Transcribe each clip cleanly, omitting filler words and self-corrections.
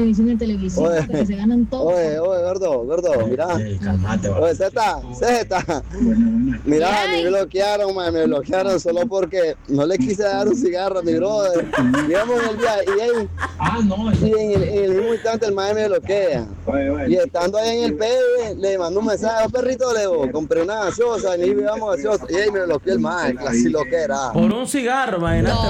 televisión y televisión, porque se ganan todo. Oye, gordo, mira. Calmate, Oye, Zeta. Mira, me bloquearon solo porque no le quise dar un cigarro a mi brother. Digamos en el día, y en el mismo instante el mae me bloquea. Y estando ahí en el PB, le mandó un mensaje, perrito, le compré una gaseosa, y vamos gaseosa, y ahí me bloqueó el mae, así lo que era. Por un cigarro, imagínate.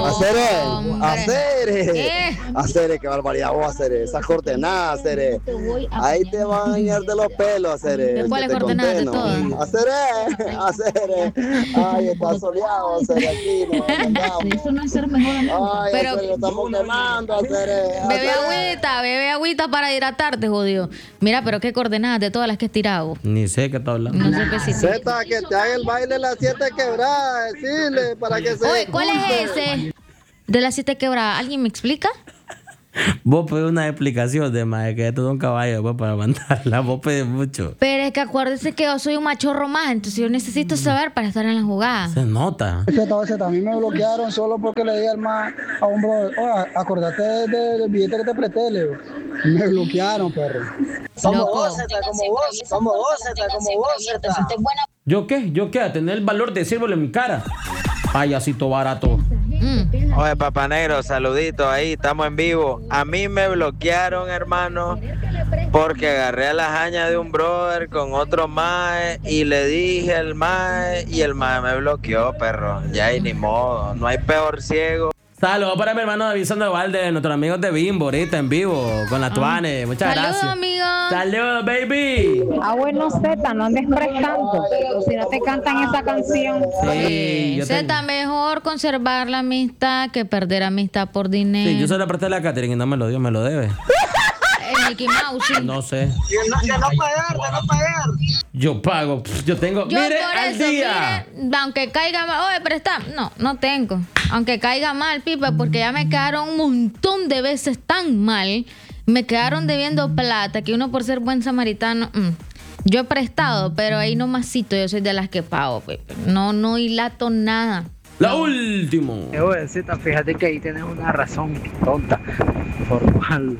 Hacer, qué barbaridad vos hacer, esas coordenadas, hacer. Ahí te van a guiar de los pelos, hacer. ¿De cuáles coordenadas de todas? Hacer. Ay, está soleado, hacer aquí. Eso no es ser mejor amigo. Ay, pero lo estamos quemando, hacer. Bebe agüita para hidratarte, jodido. Mira, pero qué coordenadas de todas las que he tirado. Ni sé qué está hablando. No sé qué sí. Zeta, que te haga el baile de las 7 quebradas, decirle, para que se... Oye, ¿cuál es ese? De las 7 quebradas. ¿Alguien me explica? Vos pedís una explicación de mae, que esto es un caballo pues, para mandarla. Vos pedís mucho. Pero es que acuérdese que yo soy un machorro más, entonces yo necesito saber para estar en la jugada. Se nota. A mí me bloquearon solo porque le di al más a un brother. Oye, acordate del billete que te presté, Leo. Me bloquearon, perro. Somos vos, Zeta. ¿Yo qué? A tener el valor de decírmelo en mi cara. Payasito barato. Oye, Papá Negro, saludito ahí, estamos en vivo. A mí me bloquearon, hermano, porque agarré a la jaña de un brother con otro mae y le dije al mae y el mae me bloqueó, perro. Ya hay ni modo, no hay peor ciego. Saludos para mi hermano David Sandoval, de nuestros amigos de Bimbo, ahorita en vivo, con la Tuane. Muchas gracias. Saludos, amigos. Saludos, baby. Bueno, Zeta, no andes prestando. Si no te cantan esa canción. Sí, yo Zeta, mejor conservar la amistad que perder amistad por dinero. Sí, yo se la presté a la Catherine y no me lo dio, me lo debe. Mickey Mouse. Sí. No sé. De no pagar. Yo pago, yo tengo. Yo mire, por al eso, día. mire, aunque caiga mal, oye, presta. No tengo. Aunque caiga mal, Pipa, porque ya me quedaron un montón de veces tan mal. Me quedaron debiendo plata que uno por ser buen samaritano. Yo he prestado, pero ahí no masito, yo soy de las que pago, Pipa. No hilato nada. La última. Oye, Zeta, fíjate que ahí tienes una razón tonta por cual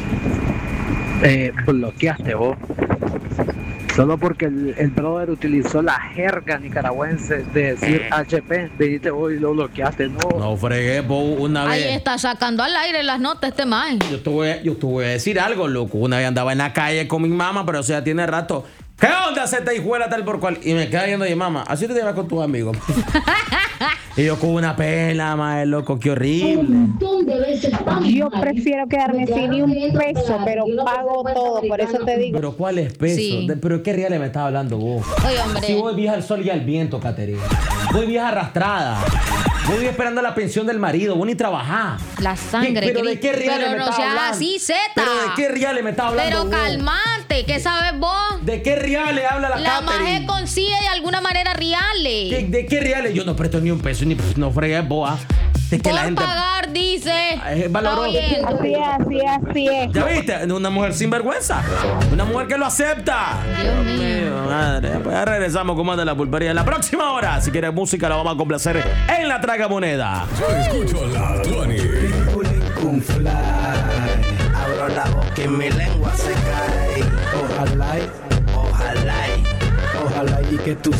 bloqueaste vos. Solo porque el brother utilizó la jerga nicaragüense de decir HP, viniste vos y lo bloqueaste, No fregué, vos una vez. Ahí está sacando al aire las notas este maje. Yo te voy a decir algo, loco. Una vez andaba en la calle con mi mamá, pero o sea, tiene rato. ¿Qué onda, Zeta hijuela tal por cual? Y me queda viendo mi mamá. Así te llevas con tus amigos. Y yo con una pena, madre, loco, qué horrible. Yo prefiero quedarme sin ni un peso, pero pago todo, por eso te digo. Pero ¿cuál es peso? Sí. ¿Pero qué reales me estás hablando vos? Oye, hombre. Si voy vieja al sol y al viento, Caterina. Voy vieja arrastrada. Voy esperando la pensión del marido. Voy ni trabajar. La sangre. ¿Pero de qué reales me no estás seas hablando? así, Zeta. ¿Pero de qué reales me estás hablando Pero vos? calmate, ¿qué sabes vos? ¿De qué reales habla la La Catherine? maje consigue de alguna manera reales. ¿De qué reales? Yo no presto ni un peso, ni no fregué, boa. Es que Por la gente pagar, dice. valoró. Está oyendo. Así es. ¿Ya viste? Una mujer sin vergüenza. Una mujer que lo acepta. Dios mío. Madre. Pues ya regresamos con más de la pulpería en la próxima hora. Si quieres música, la vamos a complacer en la Tragamoneda. Yo escucho la Tuani. Abro la boca y mi lengua se cae. Ojalá y que tú